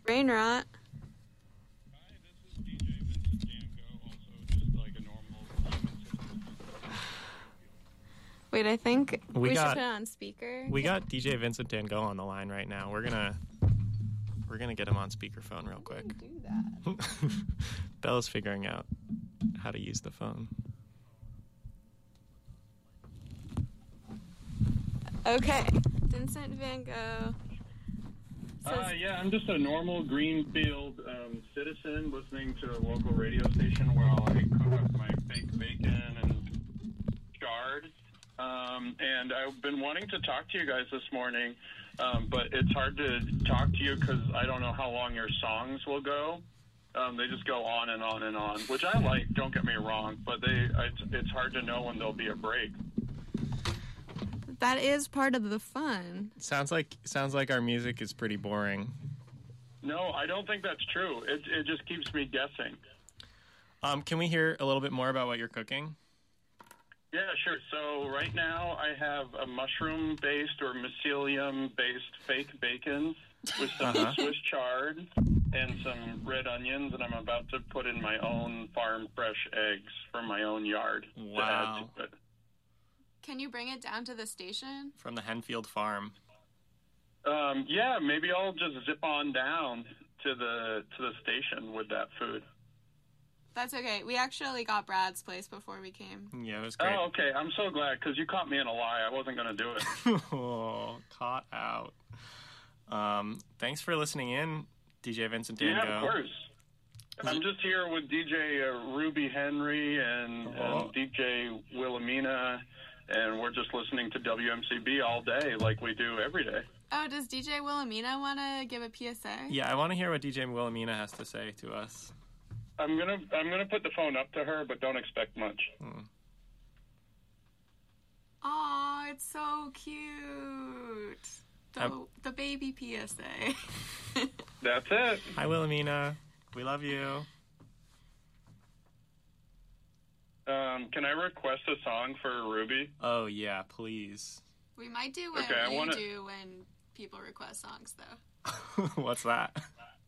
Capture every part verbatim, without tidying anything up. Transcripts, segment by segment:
Brain rot. Hi, this is D J Vincent Van Gogh, also just like a normal human citizen. Wait, I think we, We got- should put it on speaker. We got D J Vincent Van Gogh on the line right now. We're gonna we're gonna get him on speakerphone real quick. do that. Bella's figuring out how to use the phone. Okay, Vincent Van Gogh. Uh, Says, yeah, I'm just a normal Greenfield um, citizen listening to a local radio station where I cook up my fake bacon and chard. Um, and I've been wanting to talk to you guys this morning, um, but it's hard to talk to you because I don't know how long your songs will go. Um, they just go on and on and on, which I like, don't get me wrong, but they it's, it's hard to know when there'll be a break. that is part of the fun. Sounds like sounds like our music is pretty boring. No, I don't think that's true. It, it just keeps me guessing. Um, can we hear a little bit more about what you're cooking? Yeah, sure. So right now I have a mushroom-based or mycelium-based fake bacon with some Uh-huh. Swiss chard and some red onions, and I'm about to put in my own farm fresh eggs from my own yard to Wow. add to it. Can you bring it down to the station? From the Henfield farm. Um, yeah, maybe I'll just zip on down to the to the station with that food. That's okay. We actually got Brad's place before we came. Yeah, it was great. Oh, okay. I'm so glad because you caught me in a lie. I wasn't going to do it. Oh, caught out. Um, thanks for listening in, D J Vincent Van Yeah, Gogh. of course. I'm just here with D J uh, Ruby Henry and, Oh. and D J Wilhelmina, and we're just listening to W M C B all day like we do every day. Oh, does D J Wilhelmina want to give a P S A? Yeah, I want to hear what D J Wilhelmina has to say to us. I'm gonna I'm gonna put the phone up to her, but don't expect much. Hmm. Aw, it's so cute. The, Um, the baby P S A. That's it. Hi, Wilhelmina. We love you. Um, can I request a song for Ruby? Oh, yeah, please. We might do what Okay, I you wanna- do when people request songs, though. What's that?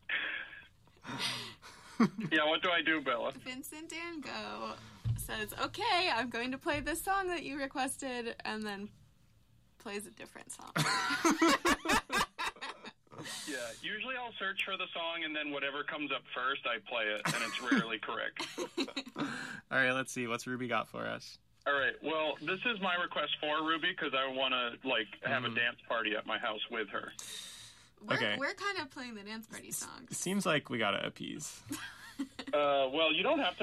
Yeah, what do I do, Bella? Vincent Van Gogh says, okay, I'm going to play this song that you requested, and then plays a different song. Yeah, usually I'll search for the song, and then whatever comes up first, I play it, and it's rarely correct. All right, let's see. What's Ruby got for us? All right. Well, this is my request for Ruby because I want to like have Mm. a dance party at my house with her. We're, Okay. we're kind of playing the dance party songs. Seems like we gotta appease. Uh, well, you don't have to